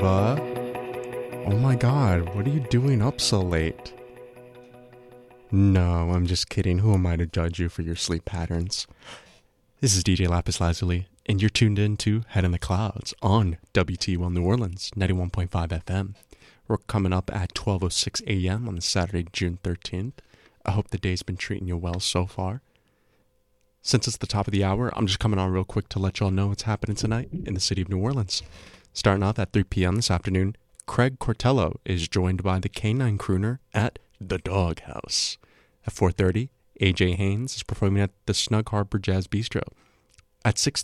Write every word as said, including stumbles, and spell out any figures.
Ava. Oh my god, what are you doing up so late? No, I'm just kidding. Who am I to judge you for your sleep patterns? This is D J Lapis Lazuli, and you're tuned in to Head in the Clouds on W T one New Orleans, ninety-one point five F M. We're coming up at twelve oh six a.m. on Saturday, June thirteenth. I hope the day's been treating you well so far. Since it's the top of the hour, I'm just coming on real quick to let y'all know what's happening tonight in the city of New Orleans. Starting off at three p.m. this afternoon, Craig Cortello is joined by the Canine Crooner at The Doghouse. At four thirty, A J Haynes is performing at the Snug Harbor Jazz Bistro. At six